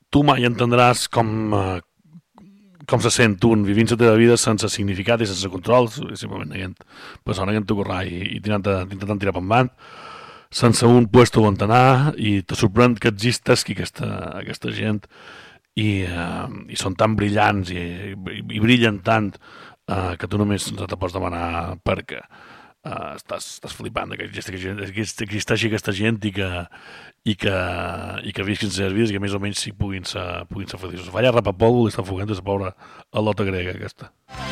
tu mai entendràs com se sent un vivint la teva vida sense significat i sense control, simplement anant passant anant a correr i intentant tirar per avant, sense un puesto on anar, i te sorprèn que existeix aquesta gent i són tan brillants i brillen tant que tu només no te pots demanar per què. Estàs flipant que existeixi aquesta gent i que visquin les seves vides i que més o menys puguin ser feliços. Falla Rapapol li està fugant de la pobra alota grega aquesta.